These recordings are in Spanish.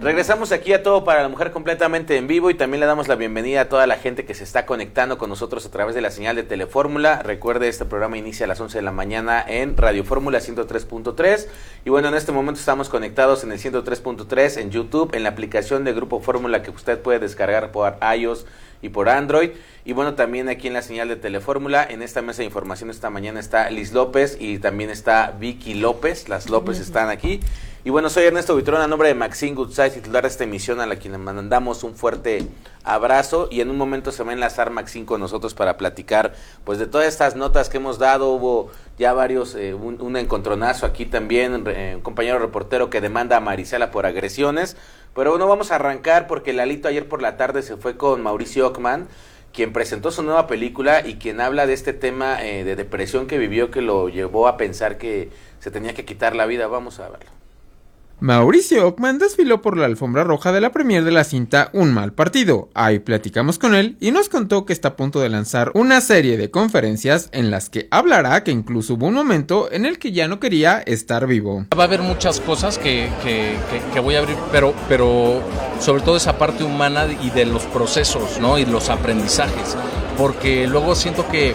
Regresamos aquí a Todo para la Mujer completamente en vivo y también le damos la bienvenida a toda la gente que se está conectando con nosotros a través de la señal de Telefórmula. Recuerde, este programa inicia a las 11 de la mañana en Radio Fórmula 103.3 y bueno, en este momento estamos conectados en el 103.3 en YouTube, en la aplicación de Grupo Fórmula que usted puede descargar por iOS y por Android. Y bueno, también aquí en la señal de Telefórmula, en esta mesa de información esta mañana está Liz López y también está Vicky López. Las López están aquí. Y bueno, soy Ernesto Buitrón, a nombre de Maxine Goodside, titular de esta emisión, a la quien le mandamos un fuerte abrazo. Y en un momento se va a enlazar Maxine con nosotros para platicar pues de todas estas notas que hemos dado. Hubo ya varios, un encontronazo aquí también, un compañero reportero que demanda a Marisela por agresiones. Pero bueno, vamos a arrancar porque Lalito ayer por la tarde se fue con Mauricio Ockman, quien presentó su nueva película y quien habla de este tema de depresión que vivió, que lo llevó a pensar que se tenía que quitar la vida. Vamos a verlo. Mauricio Ockman desfiló por la alfombra roja de la premier de la cinta Un Mal Partido. Ahí platicamos con él y nos contó que está a punto de lanzar una serie de conferencias en las que hablará que incluso hubo un momento en el que ya no quería estar vivo. Va a haber muchas cosas que voy a abrir, pero sobre todo esa parte humana y de los procesos, ¿no? Y los aprendizajes, porque luego siento que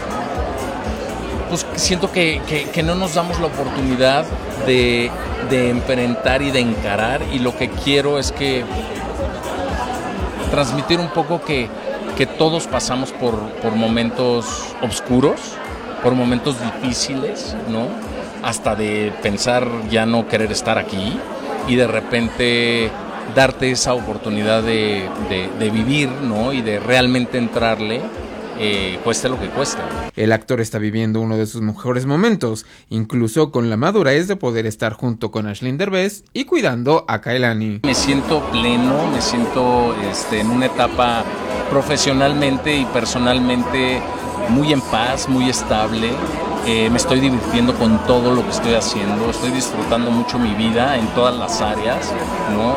no nos damos la oportunidad de enfrentar y de encarar, y lo que quiero es que transmitir un poco que todos pasamos por momentos oscuros, por momentos difíciles, ¿no? Hasta de pensar ya no querer estar aquí y de repente darte esa oportunidad de vivir, ¿no? Y de realmente entrarle. Cueste lo que cueste. El actor está viviendo uno de sus mejores momentos, incluso con la madurez de poder estar junto con Aislinn Derbez y cuidando a Kailani. Me siento pleno, me siento en una etapa profesionalmente y personalmente muy en paz, muy estable. Me estoy divirtiendo con todo lo que estoy haciendo, estoy disfrutando mucho mi vida en todas las áreas, ¿no?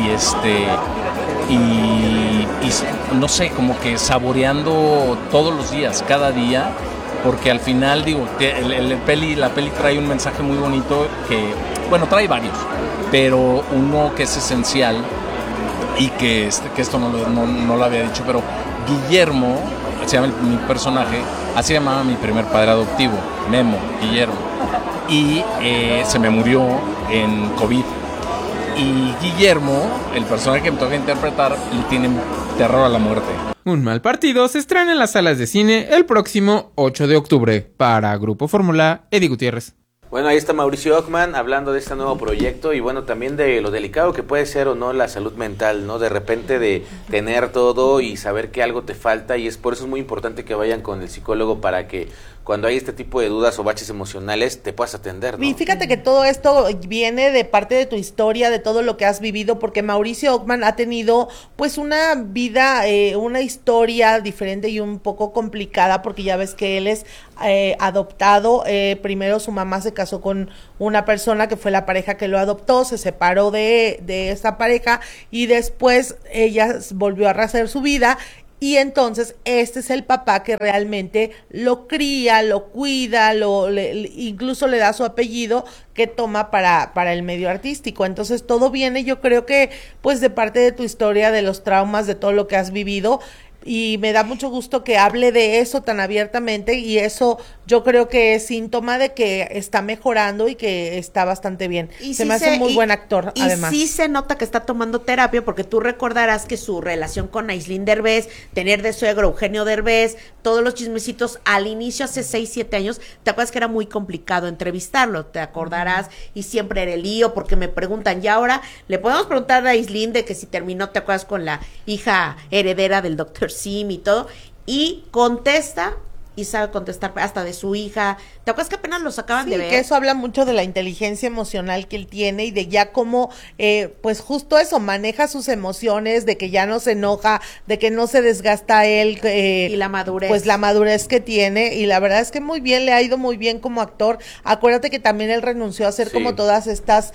Y no sé, como que saboreando todos los días, cada día, porque al final, digo, la peli trae un mensaje muy bonito que, bueno, trae varios, pero uno que es esencial y que esto no lo había dicho, pero Guillermo, se llama mi personaje, así llamaba mi primer padre adoptivo, Memo, Guillermo, y se me murió en COVID. Y Guillermo, el personaje que me toca interpretar, le tiene terror a la muerte. Un Mal Partido se estrena en las salas de cine el próximo 8 de octubre. Para Grupo Fórmula, Eddie Gutiérrez. Bueno, ahí está Mauricio Ockman hablando de este nuevo proyecto y bueno, también de lo delicado que puede ser o no la salud mental, ¿no? De repente de tener todo y saber que algo te falta, y por eso es muy importante que vayan con el psicólogo para que cuando hay este tipo de dudas o baches emocionales te puedas atender, ¿no? Y fíjate que todo esto viene de parte de tu historia, de todo lo que has vivido, porque Mauricio Ockman ha tenido pues una vida, una historia diferente y un poco complicada, porque ya ves que él es adoptado. Primero su mamá se casó con una persona que fue la pareja que lo adoptó, se separó de esa pareja y después ella volvió a rehacer su vida. Y entonces este es el papá que realmente lo cría, lo cuida, incluso le da su apellido que toma para el medio artístico. Entonces todo viene, yo creo que pues de parte de tu historia, de los traumas, de todo lo que has vivido. Y me da mucho gusto que hable de eso tan abiertamente, y eso yo creo que es síntoma de que está mejorando y que está bastante bien. Se me hace muy buen actor, además. Y sí se nota que está tomando terapia, porque tú recordarás que su relación con Aislinn Derbez, tener de suegro Eugenio Derbez, todos los chismecitos al inicio, hace 6-7 años, te acuerdas que era muy complicado entrevistarlo, te acordarás, y siempre era el lío, porque me preguntan, y ahora le podemos preguntar a Aislinn de que si terminó, te acuerdas, con la hija heredera del doctor Sim y todo, y contesta, y sabe contestar hasta de su hija. ¿Te acuerdas que apenas los acaban de ver? Que eso habla mucho de la inteligencia emocional que él tiene y de ya cómo, pues justo eso, maneja sus emociones, de que ya no se enoja, de que no se desgasta él. Y la madurez. Pues la madurez que tiene, y la verdad es que muy bien, le ha ido muy bien como actor. Acuérdate que también él renunció a hacer como todas estas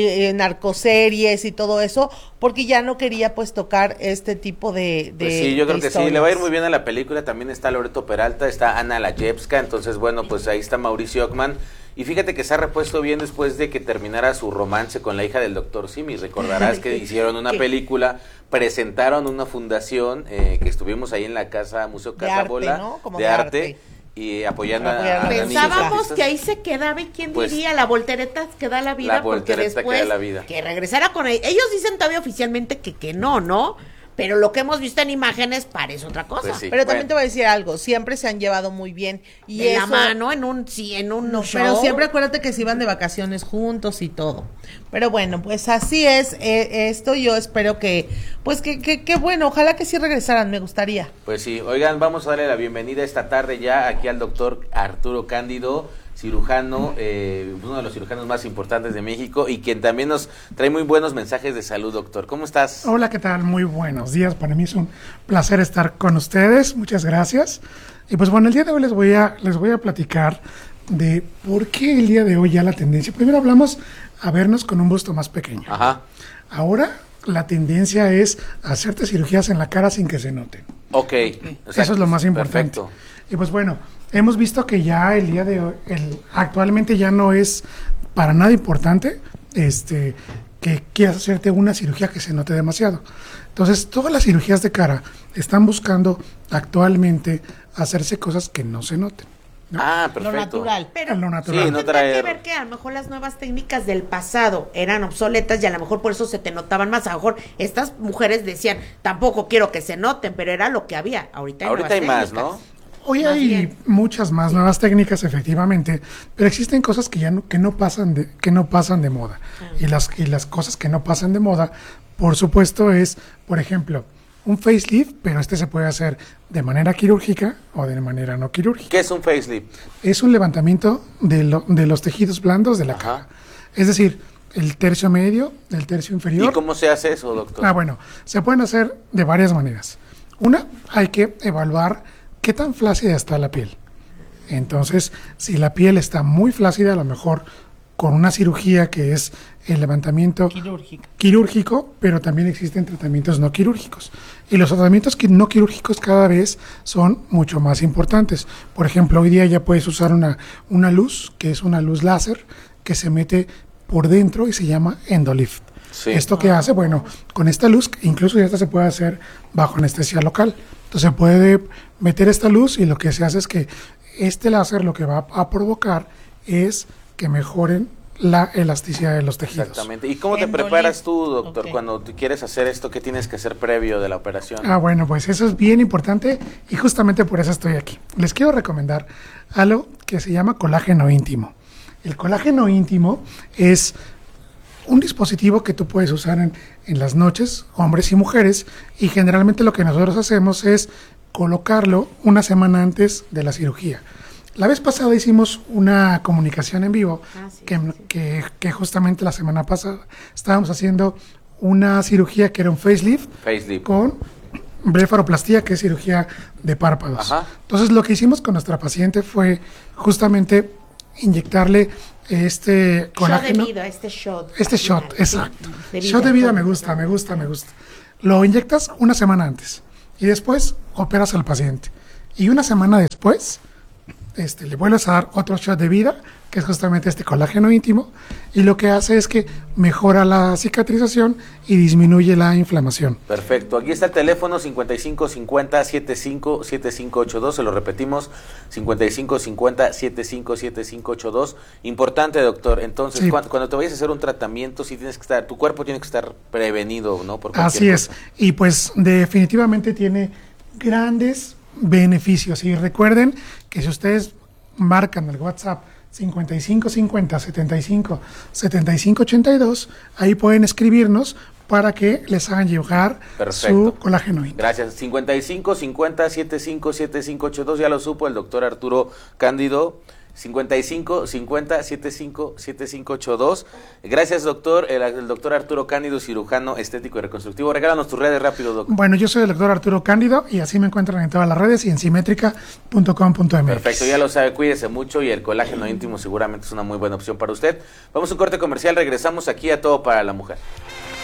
narcoseries y todo eso, porque ya no quería pues tocar este tipo de pues sí, yo creo que historias. sí, le va a ir muy bien a la película. También está Loreto Peralta, está Ana Layevska, entonces bueno, pues ahí está Mauricio Ockman. Y fíjate que se ha repuesto bien después de que terminara su romance con la hija del doctor Simi. Recordarás que hicieron una película, presentaron una fundación, que estuvimos ahí en la casa, Museo Casa Bola, ¿no? Como de arte, y apoyando a niños Pensábamos artistas. que ahí se quedaba, y quién Pues, diría, la voltereta que da la vida, la porque voltereta que después da la vida. que regresara con él. Ellos dicen todavía oficialmente que no, pero lo que hemos visto en imágenes parece otra cosa. Pues sí. Pero también Bueno. te voy a decir algo, siempre se han llevado muy bien. Y De la eso, mano, en un no, show. pero siempre acuérdate que se iban de vacaciones juntos y todo. Pero bueno, pues así es esto. Yo espero que bueno, ojalá que sí regresaran, me gustaría. Pues sí, oigan, vamos a darle la bienvenida esta tarde ya aquí al doctor Arturo Cándido, cirujano, uno de los cirujanos más importantes de México y quien también nos trae muy buenos mensajes de salud, doctor. ¿Cómo estás? Hola, ¿qué tal? Muy buenos días. Para mí es un placer estar con ustedes. Muchas gracias. Y pues bueno, el día de hoy les voy a platicar de por qué el día de hoy ya la tendencia. Primero hablamos a vernos con un busto más pequeño. Ajá. Ahora la tendencia es hacerte cirugías en la cara sin que se noten. Ok. Eso es lo más importante. Perfecto. Y pues bueno, hemos visto que ya el día de hoy, actualmente ya no es para nada importante que quieras hacerte una cirugía que se note demasiado. Entonces, todas las cirugías de cara están buscando actualmente hacerse cosas que no se noten, ¿no? Ah, Lo perfecto. natural. Pero Lo natural. Sí, no tendrá traer- que ver que a lo mejor las nuevas técnicas del pasado eran obsoletas y a lo mejor por eso se te notaban más. A lo mejor estas mujeres decían, tampoco quiero que se noten, pero era lo que había. Ahorita Ahorita hay nuevas más, técnicas. ¿no? Hoy Más hay bien. muchas más nuevas técnicas, efectivamente, pero existen cosas que no pasan de moda. Y las cosas que no pasan de moda, por supuesto, es, por ejemplo, un facelift, pero se puede hacer de manera quirúrgica o de manera no quirúrgica. ¿Qué es un facelift? Es un levantamiento de los tejidos blandos de la Ajá. cara. Es decir, el tercio medio, el tercio inferior. ¿Y cómo se hace eso, doctor? Bueno, se pueden hacer de varias maneras. Una, hay que evaluar qué tan flácida está la piel. Entonces, si la piel está muy flácida, a lo mejor con una cirugía que es el levantamiento quirúrgico, pero también existen tratamientos no quirúrgicos. Y los tratamientos no quirúrgicos cada vez son mucho más importantes. Por ejemplo, hoy día ya puedes usar una luz, que es una luz láser, que se mete por dentro y se llama endolift. Sí. ¿Esto qué hace? Bueno, con esta luz, incluso ya se puede hacer bajo anestesia local. Entonces se puede meter esta luz y lo que se hace es que este láser lo que va a provocar es que mejoren la elasticidad de los tejidos. Exactamente. ¿Y cómo te Endolift. preparas tú, doctor, Ok. cuando tú quieres hacer esto? ¿Qué tienes que hacer previo de la operación? Bueno, pues eso es bien importante y justamente por eso estoy aquí. Les quiero recomendar algo que se llama colágeno íntimo. El colágeno íntimo es un dispositivo que tú puedes usar en las noches, hombres y mujeres, y generalmente lo que nosotros hacemos es colocarlo una semana antes de la cirugía. La vez pasada hicimos una comunicación en vivo que justamente la semana pasada estábamos haciendo una cirugía que era un facelift Facelift. con blefaroplastía, que es cirugía de párpados. Ajá. Entonces lo que hicimos con nuestra paciente fue justamente inyectarle este colágeno. Shot de vida, shot. Este shot, exacto. De vida. Shot de vida me gusta. Lo inyectas una semana antes y después operas al paciente. Y una semana después le vuelves a dar otro shot de vida, que es justamente este colágeno íntimo, y lo que hace es que mejora la cicatrización y disminuye la inflamación. Perfecto. Aquí está el teléfono 5550-757582. Se lo repetimos, 5550-757582. Importante, doctor. Entonces, Sí. cuando te vayas a hacer un tratamiento, sí tienes que estar, tu cuerpo tiene que estar prevenido, ¿no? Por cualquier Así es. cosa. Y pues definitivamente tiene grandes beneficios. Y recuerden que si ustedes marcan el WhatsApp 5550-75-7582, ahí pueden escribirnos para que les hagan llegar Perfecto. su colágeno íntimo. Gracias. 5550-757582. Ya lo supo el doctor Arturo Cándido. 5550-757582. Gracias, doctor. El doctor Arturo Cándido, cirujano estético y reconstructivo. Regálanos tus redes rápido, doctor. Bueno, yo soy el doctor Arturo Cándido y así me encuentran en todas las redes y en simétrica.com.mx. Perfecto, ya lo sabe, cuídese mucho y el colágeno íntimo seguramente es una muy buena opción para usted. Vamos a un corte comercial, regresamos aquí a Todo para la Mujer.